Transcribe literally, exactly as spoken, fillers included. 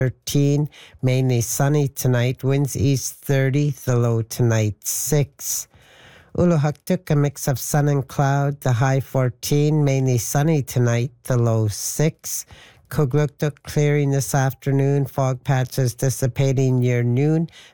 thirteen, mainly sunny tonight. Winds east thirty, the low tonight six. Uluhaktuk, a mix of sun and cloud, the high fourteen, mainly sunny tonight, the low six. Kugluktuk, clearing this afternoon, fog patches dissipating near noon,